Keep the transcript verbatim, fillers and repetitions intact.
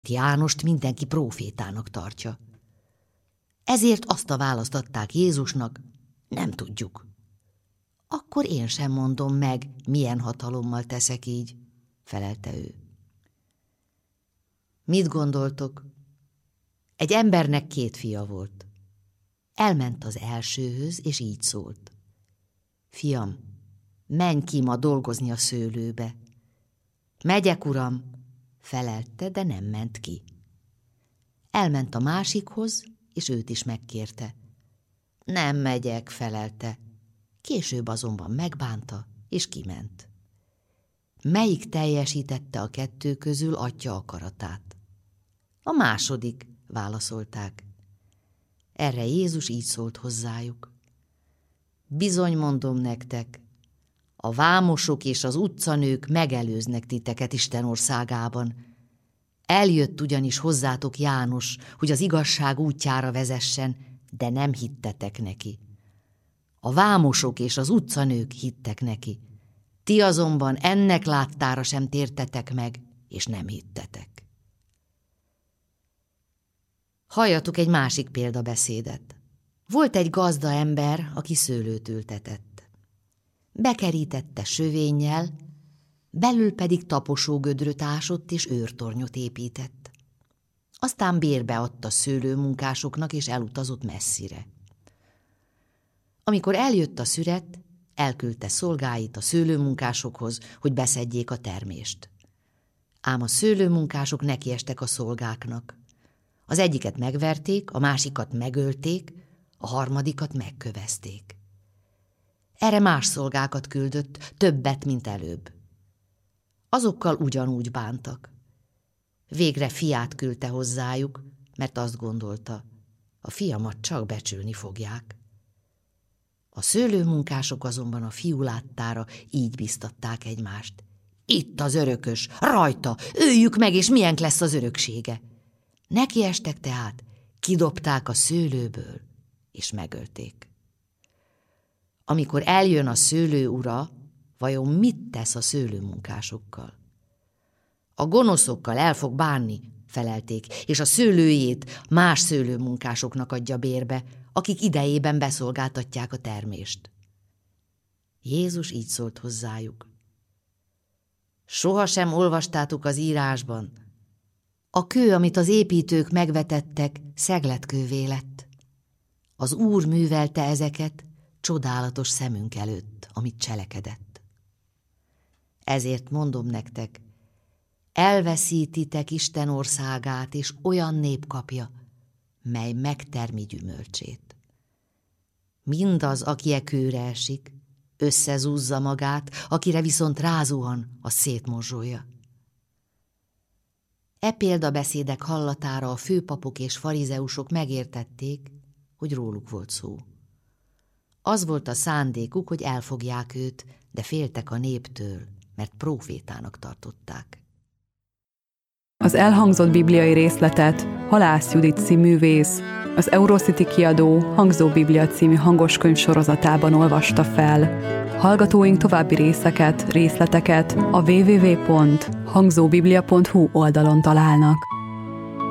Jánost mindenki prófétának tartja. Ezért azt a választ adták Jézusnak, nem tudjuk. Akkor én sem mondom meg, milyen hatalommal teszek így, felelte ő. Mit gondoltok? Egy embernek két fia volt. Elment az elsőhöz, és így szólt. Fiam, menj ki ma dolgozni a szőlőbe. Megyek, uram, felelte, de nem ment ki. Elment a másikhoz, és őt is megkérte. Nem megyek, felelte. Később azonban megbánta, és kiment. Melyik teljesítette a kettő közül atya akaratát? A második, válaszolták. Erre Jézus így szólt hozzájuk. Bizony mondom nektek, a vámosok és az utcanők megelőznek titeket Isten országában. Eljött ugyanis hozzátok János, hogy az igazság útjára vezessen, de nem hittetek neki. A vámosok és az utcanők hittek neki. Ti azonban ennek láttára sem tértetek meg, és nem hittetek. Halljatok egy másik példabeszédet. Volt egy gazda ember, aki szőlőt ültetett. Bekerítette sövénnyel, belül pedig taposógödröt ásott és őrtornyot épített. Aztán bérbe adta szőlőmunkásoknak, és elutazott messzire. Amikor eljött a szüret, elküldte szolgáit a szőlőmunkásokhoz, hogy beszedjék a termést. Ám a szőlőmunkások nekiestek a szolgáknak. Az egyiket megverték, a másikat megölték, a harmadikat megkövezték. Erre más szolgákat küldött, többet, mint előbb. Azokkal ugyanúgy bántak. Végre fiát küldte hozzájuk, mert azt gondolta, a fiamat csak becsülni fogják. A szőlőmunkások azonban a fiú láttára így biztatták egymást. Itt az örökös, rajta, öljük meg, és milyen lesz az öröksége. Nekiestek tehát, kidobták a szőlőből, és megölték. Amikor eljön a szőlő ura, vajon mit tesz a szőlőmunkásokkal? A gonoszokkal el fog bánni, felelték, és a szőlőjét más szőlőmunkásoknak adja bérbe, akik idejében beszolgáltatják a termést. Jézus így szólt hozzájuk. Sohasem olvastátok az írásban, a kő, amit az építők megvetettek, szegletkővé lett. Az Úr művelte ezeket csodálatos szemünk előtt, amit cselekedett. Ezért mondom nektek, elveszítitek Isten országát, és olyan nép kapja, mely megtermi gyümölcsét. Mindaz, aki e kőre esik, összezúzza magát, akire viszont rázuhan, az szétmorzsolja. E példabeszédek hallatára a főpapok és farizeusok megértették, hogy róluk volt szó. Az volt a szándékuk, hogy elfogják őt, de féltek a néptől, mert prófétának tartották. Az elhangzott bibliai részletet Halász Judit színművész, az Eurocity kiadó Hangzó Biblia című hangoskönyv sorozatában olvasta fel. Hallgatóink további részeket, részleteket a double-u double-u double-u pont hangzóbiblia pont hu oldalon találnak.